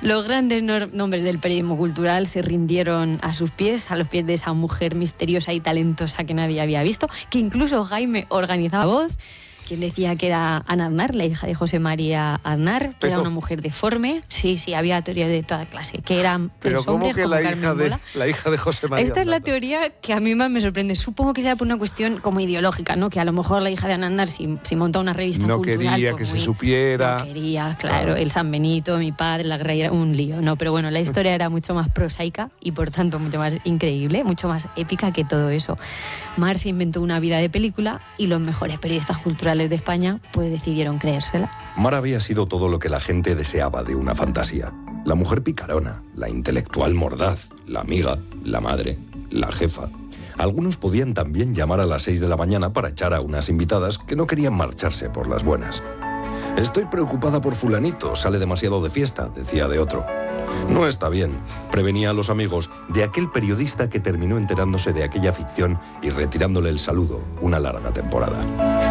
Los grandes nombres del periodismo cultural se rindieron a sus pies, a los pies de esa mujer misteriosa y talentosa que nadie había visto, que incluso Jaime organizaba voz. Quien decía que era Ana Aznar, la hija de José María Aznar, que era una mujer deforme. Sí, había teorías de toda clase, que eran pero ¿cómo que la hija de José María Esta Aznar? Es la teoría que a mí más me sorprende. Supongo que sea por una cuestión como ideológica, ¿no? Que a lo mejor la hija de Ana Aznar, si monta una revista no cultural... No quería pues que se supiera. No quería, claro. El San Benito, mi padre, la guerra, era un lío. No, pero bueno, la historia era mucho más prosaica y por tanto mucho más increíble, mucho más épica que todo eso. Mar se inventó una vida de película y los mejores periodistas culturales de España pues decidieron creérsela. Mar había sido todo lo que la gente deseaba de una fantasía. La mujer picarona, la intelectual mordaz, la amiga, la madre, la jefa. Algunos podían también llamar a las 6 de la mañana para echar a unas invitadas que no querían marcharse por las buenas. Estoy preocupada por fulanito, sale demasiado de fiesta, decía de otro. No está bien, prevenía a los amigos de aquel periodista que terminó enterándose de aquella ficción y retirándole el saludo una larga temporada.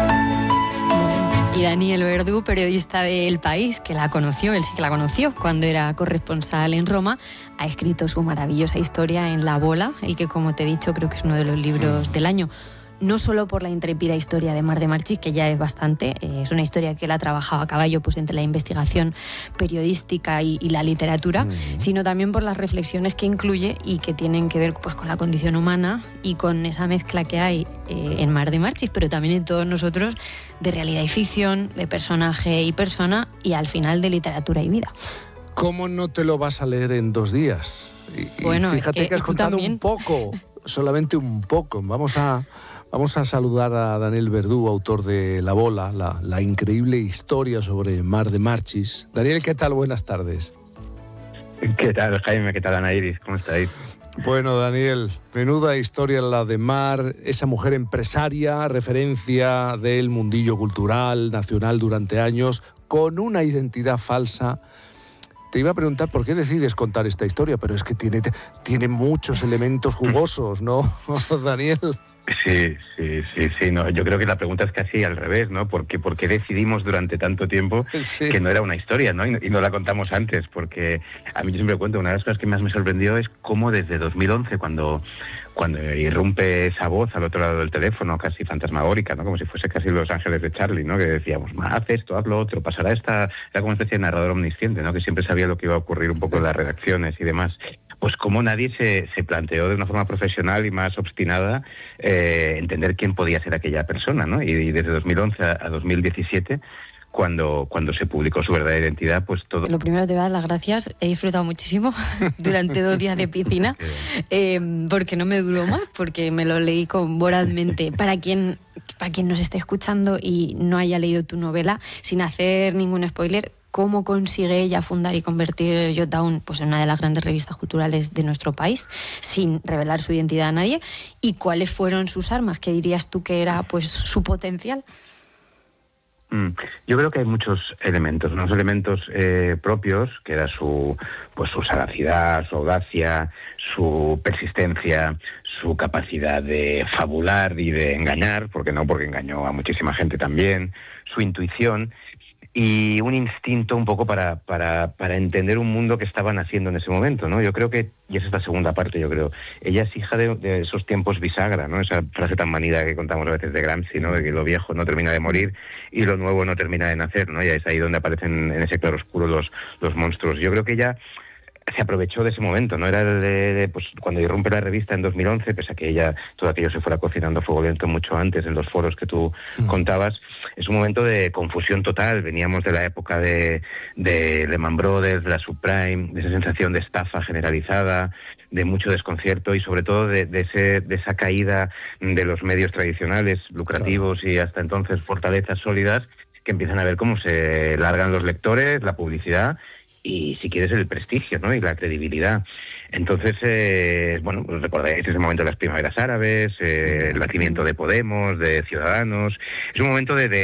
Y Daniel Verdú, periodista de El País, que la conoció, él sí que la conoció cuando era corresponsal en Roma, ha escrito su maravillosa historia en La Bola, el que, como te he dicho, creo que es uno de los libros del año. No solo por la intrépida historia de Mar de Marchís, que ya es bastante, es una historia que él ha trabajado a caballo pues, entre la investigación periodística y la literatura, sino también por las reflexiones que incluye y que tienen que ver pues, con la condición humana y con esa mezcla que hay en Mar de Marchís, pero también en todos nosotros, de realidad y ficción, de personaje y persona, y al final de literatura y vida. ¿Cómo no te lo vas a leer en 2 días? Bueno, fíjate que has contado también. Un poco, solamente un poco. Vamos a saludar a Daniel Verdú, autor de La Bola, la increíble historia sobre Mar de Marchís. Daniel, ¿qué tal? Buenas tardes. ¿Qué tal, Jaime? ¿Qué tal, Ana Iris? ¿Cómo estáis? Bueno, Daniel, menuda historia la de Mar, esa mujer empresaria, referencia del mundillo cultural nacional durante años, con una identidad falsa. Te iba a preguntar por qué decides contar esta historia, pero es que tiene muchos elementos jugosos, ¿no, Daniel? Sí. No, yo creo que la pregunta es casi al revés, ¿no? ¿Por qué decidimos durante tanto tiempo que no era una historia, ¿no? Y no la contamos antes, porque a mí yo siempre cuento, una de las cosas que más me sorprendió es cómo desde 2011, cuando irrumpe esa voz al otro lado del teléfono, casi fantasmagórica, ¿no? Como si fuese casi Los Ángeles de Charlie, ¿no? Que decíamos, haz esto, haz lo otro, pasará esta... Era como una especie de narrador omnisciente, ¿no? Que siempre sabía lo que iba a ocurrir un poco en las redacciones y demás. Pues como nadie se planteó de una forma profesional y más obstinada entender quién podía ser aquella persona, ¿no? Y desde 2011 a 2017... Cuando se publicó su verdadera identidad, pues todo... Lo primero te voy a dar las gracias, he disfrutado muchísimo durante 2 días de piscina, porque no me duró más, porque me lo leí vorazmente. Para quien nos esté escuchando y no haya leído tu novela, sin hacer ningún spoiler, ¿cómo consigue ella fundar y convertir Jotdown pues, en una de las grandes revistas culturales de nuestro país, sin revelar su identidad a nadie? ¿Y cuáles fueron sus armas? ¿Qué dirías tú que era pues, su potencial? Yo creo que hay muchos elementos, unos elementos propios, que era su sagacidad, su audacia, su persistencia, su capacidad de fabular y de engañar, porque engañó a muchísima gente también, su intuición y un instinto un poco para entender un mundo que estaba naciendo en ese momento, ¿no? Yo creo que, y esa es la segunda parte, yo creo, ella es hija de esos tiempos bisagra, ¿no? Esa frase tan manida que contamos a veces de Gramsci, ¿no? De que lo viejo no termina de morir y lo nuevo no termina de nacer, ¿no? Y es ahí donde aparecen en ese claroscuro los monstruos. Yo creo que ella se aprovechó de ese momento, ¿no? Era pues cuando irrumpe la revista en 2011, pese a que todo aquello se fuera cocinando a fuego lento mucho antes en los foros que tú contabas, es un momento de confusión total. Veníamos de la época de Lehman Brothers, de la subprime, de esa sensación de estafa generalizada, de mucho desconcierto y sobre todo de esa caída de los medios tradicionales, lucrativos y hasta entonces fortalezas sólidas, que empiezan a ver cómo se largan los lectores, la publicidad y, si quieres, el prestigio, ¿no? Y la credibilidad. Entonces, pues recordáis ese momento de las primaveras árabes, el nacimiento de Podemos, de Ciudadanos. Es un momento de